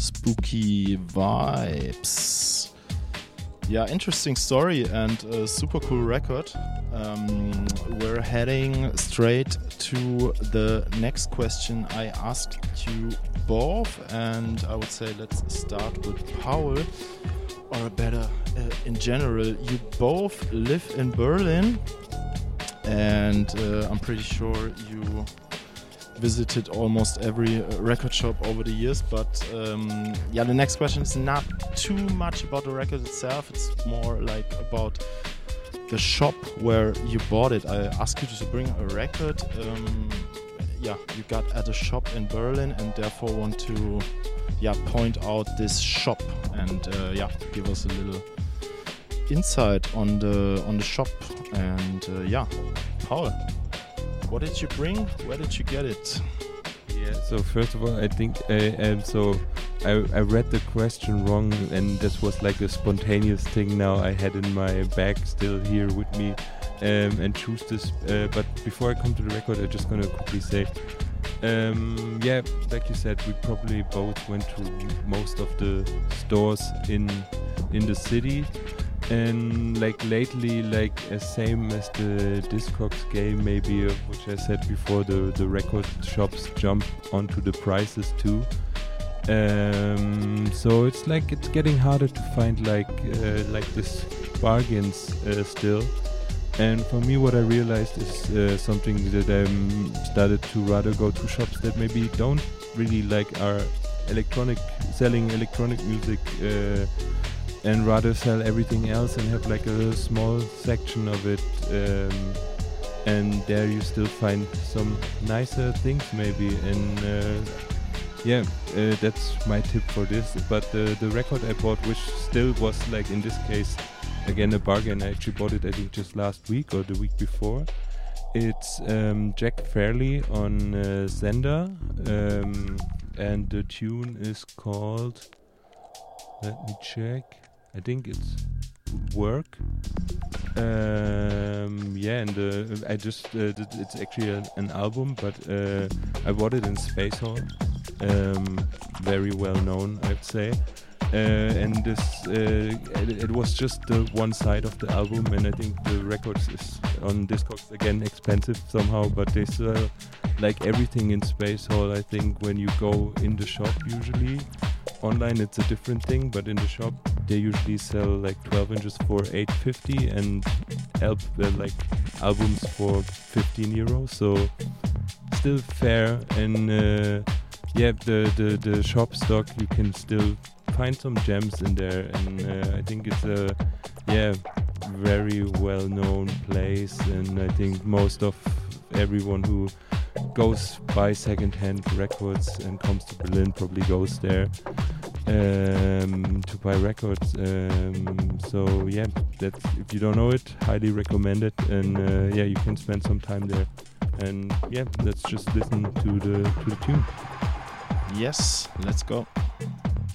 Spooky vibes. Yeah, interesting story and a super cool record. We're heading straight to the next question I asked you both, and I would say let's start with Paul, or better, in general, you both live in Berlin, and I'm pretty sure you visited almost every record shop over the years, but the next question is not too much about the record itself. It's more like about the shop where you bought it. I asked you to bring a record you got at a shop in Berlin, and therefore want to point out this shop and give us a little insight on the shop. And Paul, what did you bring? Where did you get it? Yeah, so first of all, I think I read the question wrong, and this was like a spontaneous thing now I had in my bag still here with me, and choose this. But before I come to the record, I'm just gonna quickly say, like you said, we probably both went to most of the stores in the city. And like lately, like same as the Discogs game, maybe, which I said before, the record shops jump onto the prices too. So it's getting harder to find like this bargains still. And for me, what I realized is something that I started to rather go to shops that maybe don't really are selling electronic music. And rather sell everything else and have like a small section of it, and there you still find some nicer things maybe, and that's my tip for this. But the record I bought, which still was like in this case again a bargain, I actually bought it I think just last week or the week before. It's Jack Fairley on Zender, and the tune is called, let me check, I think it's Work. And I just it's actually an album, but I bought it in Spacehall, very well known, I'd say. And this it was just the one side of the album, and I think the records is on Discogs again expensive somehow, but they sell like everything in Spacehall. I think when you go in the shop, usually online it's a different thing, but in the shop they usually sell like 12 inches for €8.50 and albums for €15, so still fair. And the shop stock, you can still find some gems in there, and I think it's a very well known place, and I think most of everyone who goes buy second-hand records and comes to Berlin probably goes there to buy records. That's, if you don't know it, highly recommend it, and you can spend some time there. And let's just listen to the tune. Yes, let's go.